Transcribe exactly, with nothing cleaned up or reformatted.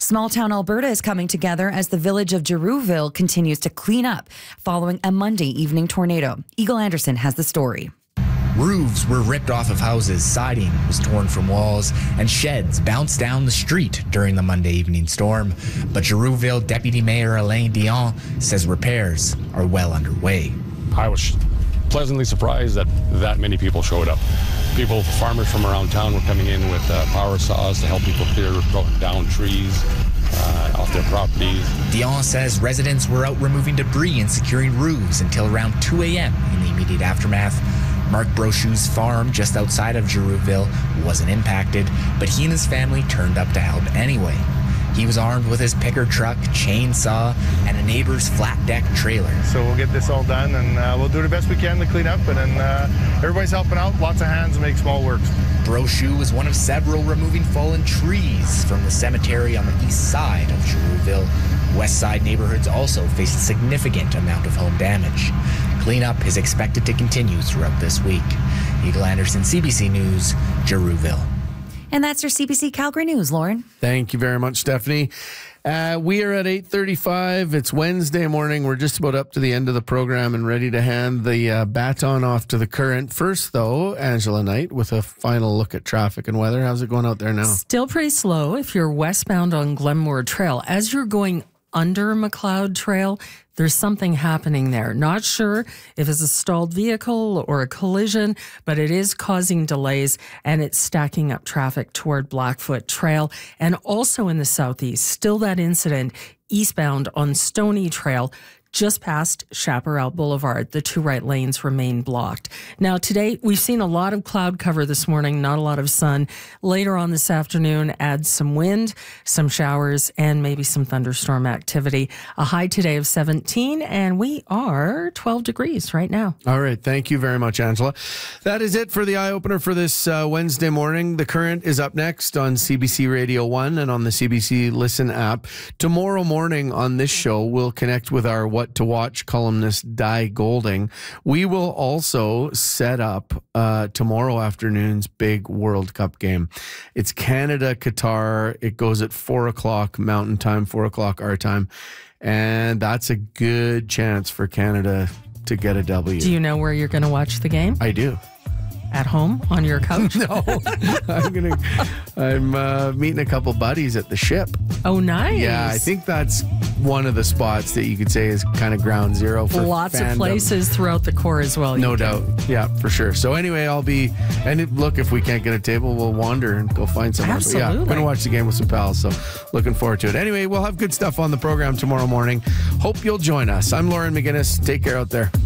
Small town Alberta is coming together as the village of Girouville continues to clean up following a Monday evening tornado. Eagle Anderson has the story. Roofs were ripped off of houses, siding was torn from walls, and sheds bounced down the street during the Monday evening storm. But Girouville Deputy Mayor Alain Dion says repairs are well underway. I was pleasantly surprised that that many people showed up. People, farmers from around town were coming in with uh, power saws to help people clear down trees uh, off their properties. Dion says residents were out removing debris and securing roofs until around two a.m. in the immediate aftermath. Mark Brochu's farm just outside of Girouville wasn't impacted, but he and his family turned up to help anyway. He was armed with his picker truck, chainsaw, and a neighbor's flat deck trailer. So we'll get this all done, and uh, we'll do the best we can to clean up, and then uh, everybody's helping out. Lots of hands make small works. Brochu was one of several removing fallen trees from the cemetery on the east side of Girouville. West side neighborhoods also faced a significant amount of home damage. Cleanup is expected to continue throughout this week. Eagle Anderson, C B C News, Girouville. And that's your C B C Calgary News, Lauren. Thank you very much, Stephanie. Uh, we are at eight thirty-five. It's Wednesday morning. We're just about up to the end of the program and ready to hand the uh, baton off to the current. First, though, Angela Knight with a final look at traffic and weather. How's it going out there now? Still pretty slow if you're westbound on Glenmore Trail. As you're going under McLeod Trail, there's something happening there. Not sure if it's a stalled vehicle or a collision, but it is causing delays and it's stacking up traffic toward Blackfoot Trail. And also in the southeast, still that incident eastbound on Stony Trail, just past Chaparral Boulevard. The two right lanes remain blocked. Now, today, we've seen a lot of cloud cover this morning, not a lot of sun. Later on this afternoon, add some wind, some showers, and maybe some thunderstorm activity. A high today of seventeen, and we are twelve degrees right now. All right. Thank you very much, Angela. That is it for the eye-opener for this uh, Wednesday morning. The Current is up next on C B C Radio one and on the C B C Listen app. Tomorrow morning on this show, we'll connect with our What to Watch columnist Di Golding. We will also set up uh, tomorrow afternoon's big World Cup game. It's Canada-Qatar. It goes at four o'clock Mountain Time, four o'clock our time. And that's a good chance for Canada to get a W. Do you know where you're going to watch the game? I do. At home on your couch? No, I'm gonna. I'm uh, meeting a couple buddies at the Ship. Oh, nice. Yeah, I think that's one of the spots that you could say is kind of ground zero for lots fandom. of places throughout the core as well. No doubt. Yeah, for sure. So anyway, I'll be. And it, look, if we can't get a table, we'll wander and go find somewhere. Absolutely. But yeah, I'm gonna watch the game with some pals. So looking forward to it. Anyway, we'll have good stuff on the program tomorrow morning. Hope you'll join us. I'm Lauren McGinnis. Take care out there.